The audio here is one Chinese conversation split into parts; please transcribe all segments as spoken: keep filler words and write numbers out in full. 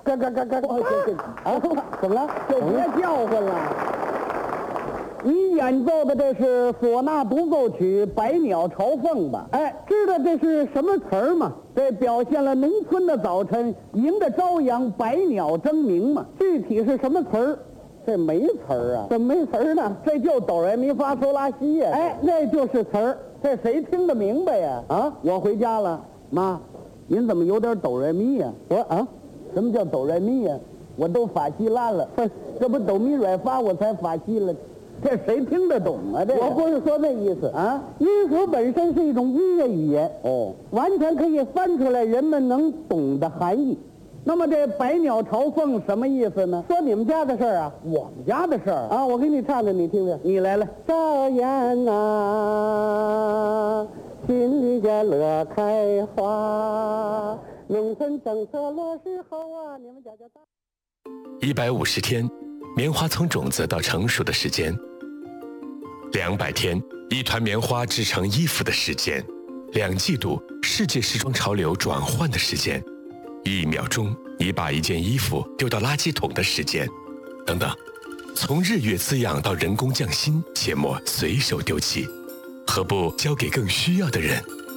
嘎嘎嘎嘎嘎！啊，怎么了？就别叫唤了。你演奏的这是唢呐独奏曲《百鸟朝凤》吧？哎，知道这是什么词儿吗？这表现了农村的早晨迎着朝阳，百鸟争鸣嘛。具体是什么词儿？这没词儿啊？怎么没词儿呢？这就哆来咪发嗦拉西呀。哎，那就是词儿。这谁听得明白呀？啊，我回家了，妈，您怎么有点哆来咪呀？我啊，什么叫哆来咪呀？我都法西拉了，这不哆咪软发我才法西了。这谁听得懂啊？这我不是说那意思啊，音符本身是一种音乐语言，哦，完全可以翻出来人们能懂的含义。那么这百鸟朝凤什么意思呢？说你们家的事儿啊，我们家的事儿啊，我给你唱唱，你听听。你来了，朝阳啊，心里家乐开花，农村政策落实后啊，你们家就大。 一百五十天，棉花从种子到成熟的时间。两百天，一团棉花制成衣服的时间；两季度，世界时装潮流转换的时间；一秒钟，你把一件衣服丢到垃圾桶的时间，等等。从日月滋养到人工匠心，切莫随手丢弃，何不交给更需要的人？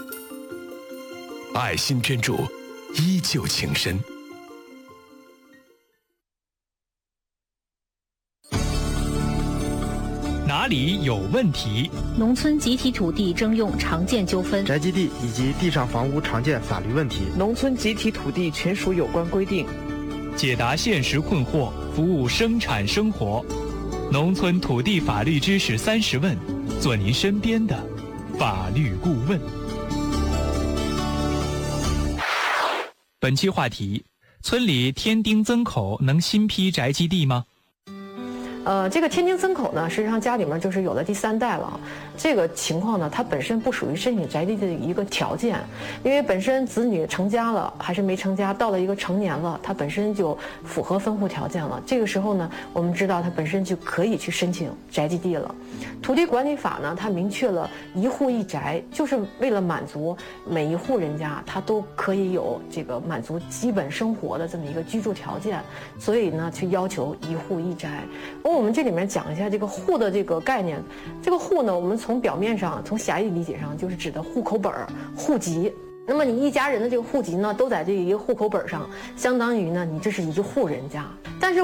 爱心捐助，依旧情深。 哪里有问题？ 农村集体土地征用常见纠纷， 宅基地以及地上房屋常见法律问题， 农村集体土地权属有关规定， 解答现实困惑，服务生产生活。农村土地法律知识三十问，做您身边的法律顾问。本期话题：村里添丁增口能新批宅基地吗？ 呃，这个添丁增口呢，实际上家里面就是有了第三代了。这个情况呢，它本身不属于申请宅基地的一个条件，因为本身子女成家了还是没成家，到了一个成年了，它本身就符合分户条件了。这个时候呢，我们知道它本身就可以去申请宅基地了。土地管理法呢，它明确了一户一宅，就是为了满足每一户人家他都可以有这个满足基本生活的这么一个居住条件，所以呢，去要求一户一宅。我们这里面讲一下这个户的这个概念。这个户呢，我们从表面上，从狭义理解上，就是指的户口本、户籍。那么你一家人的这个户籍呢，都在这一个户口本上，相当于呢，你这是一户人家。但是